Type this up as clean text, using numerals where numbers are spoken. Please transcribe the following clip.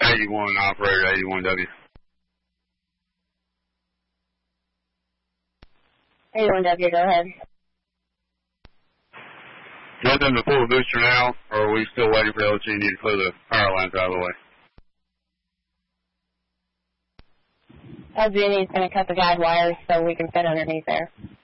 81, operator 81W. 81W, go ahead. Do you want them to pull the booster now, or are we still waiting for LG&E to clear the power lines out of the way? LG&E is going to cut the guide wires so we can fit underneath there.